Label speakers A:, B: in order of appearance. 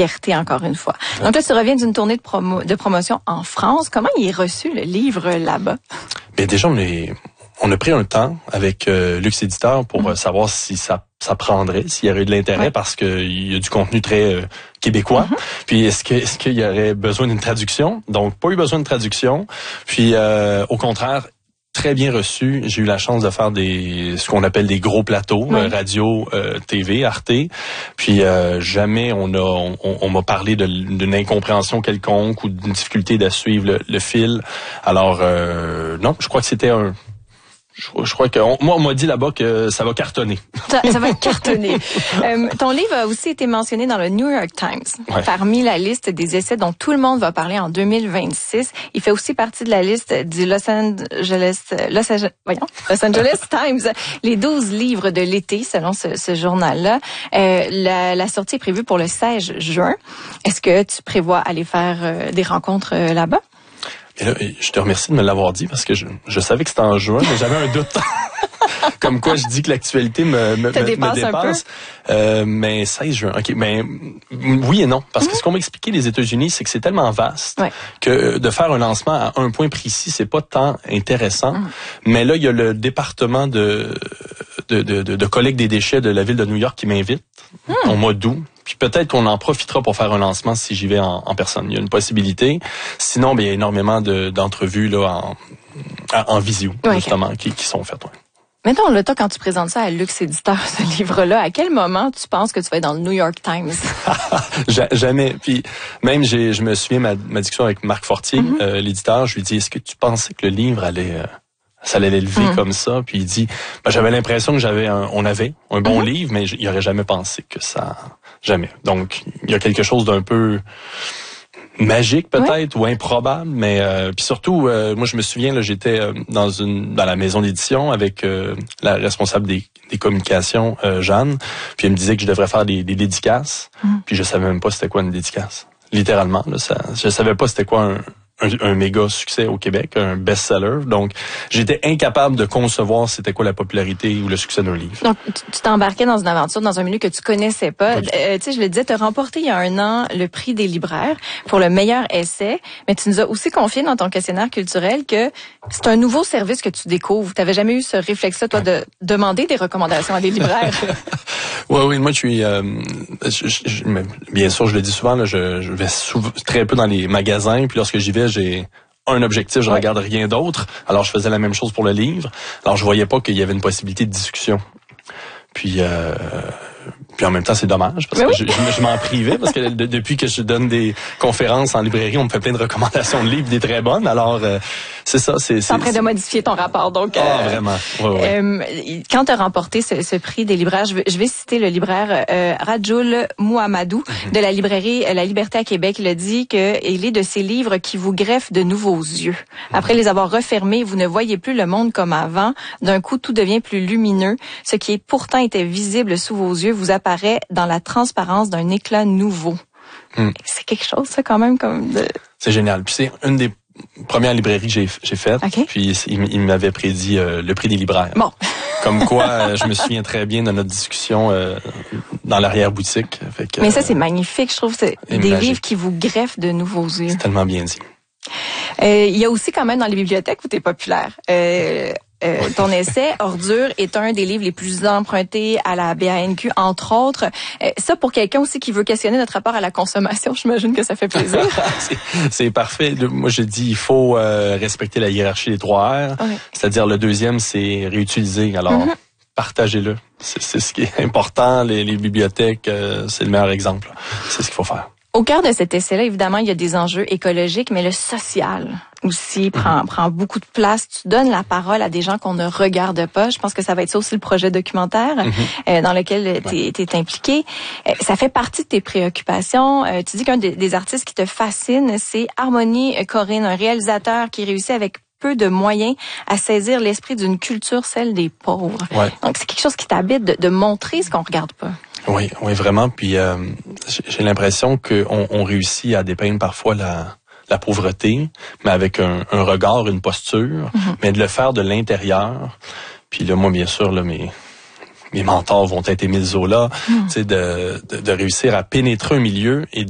A: fierté encore une fois. Donc là, tu reviens d'une tournée de promotion en France. Comment il est reçu le livre là-bas?
B: Bien déjà, on a pris un temps avec Luxe Éditeur pour savoir si ça prendrait, s'il y aurait eu de l'intérêt, parce qu'il y a du contenu très québécois. Puis est-ce qu'il y aurait besoin d'une traduction? Donc, pas eu besoin de traduction. Puis au contraire, très bien reçu. J'ai eu la chance de faire ce qu'on appelle des gros plateaux, radio, TV, Arte. Puis jamais on m'a parlé d'une incompréhension quelconque ou d'une difficulté de suivre le fil. Alors non, je crois que c'était je crois que moi on m'a dit là-bas que ça va cartonner.
A: Ça va cartonner. Ton livre a aussi été mentionné dans le New York Times parmi la liste des essais dont tout le monde va parler en 2026. Il fait aussi partie de la liste du Los Angeles Times, les 12 livres de l'été selon ce journal-là. La sortie est prévue pour le 16 juin. Est-ce que tu prévois aller faire des rencontres là-bas?
B: Et là, je te remercie de me l'avoir dit parce que je savais que c'était en juin, mais j'avais un doute. Comme quoi, je dis que l'actualité me dépasse. Mais 16 juin, OK. Mais oui et non. Parce que ce qu'on m'a expliqué les États-Unis, c'est que c'est tellement vaste que de faire un lancement à un point précis, c'est pas tant intéressant. Mais là, il y a le département de collecte des déchets de la ville de New York qui m'invite au mois d'août. Puis peut-être qu'on en profitera pour faire un lancement si j'y vais en personne. Il y a une possibilité. Sinon, bien, il y a énormément d'entrevues là en visio, justement, qui sont faites.
A: Mettons, là, toi, quand tu présentes ça à Luxe Éditeur, ce livre-là, à quel moment tu penses que tu vas être dans le New York Times?
B: Jamais. Puis même, je me souviens ma discussion avec Marc Fortier, l'éditeur, je lui dis, est-ce que tu pensais que le livre ça allait l'élever comme ça? Puis il dit, j'avais l'impression que on avait un bon livre, mais il aurait jamais pensé que ça... Jamais. Donc, il y a quelque chose d'un peu magique peut-être ou improbable, mais puis surtout, moi je me souviens, là, j'étais dans la maison d'édition avec la responsable des communications, Jeanne, puis elle me disait que je devrais faire des dédicaces, puis je savais même pas c'était quoi une dédicace. Littéralement, là, je savais pas c'était quoi un méga succès au Québec, un best-seller. Donc, j'étais incapable de concevoir c'était quoi la popularité ou le succès d'un livre.
A: Donc, tu t'embarquais dans une aventure, dans un milieu que tu connaissais pas. Tu sais, je le disais, tu as remporté il y a 1 an le prix des libraires pour le meilleur essai, mais tu nous as aussi confié dans ton questionnaire culturel que c'est un nouveau service que tu découvres. Tu n'avais jamais eu ce réflexe-là, toi, de demander des recommandations à des libraires.
B: Oui, moi je suis bien sûr, je le dis souvent là, je vais très peu dans les magasins, puis lorsque j'y vais, j'ai un objectif, je regarde rien d'autre. Alors je faisais la même chose pour le livre. Alors je voyais pas qu'il y avait une possibilité de discussion. Puis en même temps, c'est dommage parce que je m'en privais parce que depuis que je donne des conférences en librairie, on me fait plein de recommandations de livres, des très bonnes. Alors c'est ça, c'est en train
A: de modifier ton rapport. Donc
B: vraiment.
A: Quand tu as remporté ce prix des libraires, je vais citer le libraire Rajoul Mouhamadou de la librairie La Liberté à Québec. Il a dit que il est de ces livres qui vous greffent de nouveaux yeux. Après les avoir refermés, vous ne voyez plus le monde comme avant. D'un coup, tout devient plus lumineux. Ce qui pourtant était visible sous vos yeux vous apparaît dans la transparence d'un éclat nouveau. C'est quelque chose, ça, quand même,
B: C'est génial. Puis c'est une des premières librairies que j'ai faites. Puis il m'avait prédit le prix des libraires.
A: Bon.
B: Comme quoi, je me souviens très bien de notre discussion dans l'arrière-boutique.
A: Mais ça, c'est magnifique. Je trouve que c'est des livres qui vous greffent de nouveaux yeux.
B: C'est tellement bien dit.
A: Il y a aussi quand même dans les bibliothèques où tu es populaire. Ton essai, Ordure, est un des livres les plus empruntés à la BANQ, entre autres. Ça, pour quelqu'un aussi qui veut questionner notre rapport à la consommation, j'imagine que ça fait plaisir.
B: C'est parfait. Moi, je dis, il faut respecter la hiérarchie des 3 R. C'est-à-dire, le deuxième, c'est réutiliser. Alors, partagez-le. C'est ce qui est important. Les bibliothèques, c'est le meilleur exemple. C'est ce qu'il faut faire.
A: Au cœur de cet essai-là, évidemment, il y a des enjeux écologiques, mais le social aussi prend beaucoup de place. Tu donnes la parole à des gens qu'on ne regarde pas. Je pense que ça va être ça aussi le projet documentaire dans lequel tu es impliqué. Ça fait partie de tes préoccupations. Tu dis qu'un des artistes qui te fascine, c'est Harmonie Corinne, un réalisateur qui réussit avec peu de moyens à saisir l'esprit d'une culture, celle des pauvres. Donc, c'est quelque chose qui t'habite de montrer ce qu'on regarde pas.
B: Oui, vraiment. Puis j'ai l'impression qu'on réussit à dépeindre parfois la pauvreté, mais avec un regard, une posture, mais de le faire de l'intérieur. Puis là, moi, bien sûr, là, mes mentors vont être Émile Zola, tu sais, de réussir à pénétrer un milieu et